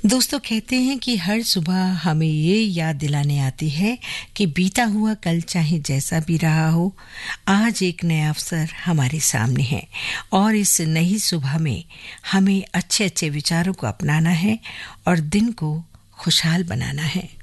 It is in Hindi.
दोस्तों कहते हैं कि हर सुबह हमें ये याद दिलाने आती है कि बीता हुआ कल चाहे जैसा भी रहा हो, आज एक नया अवसर हमारे सामने है और इस नई सुबह में हमें अच्छे-अच्छे विचारों को अपनाना है और दिन को खुशहाल बनाना है।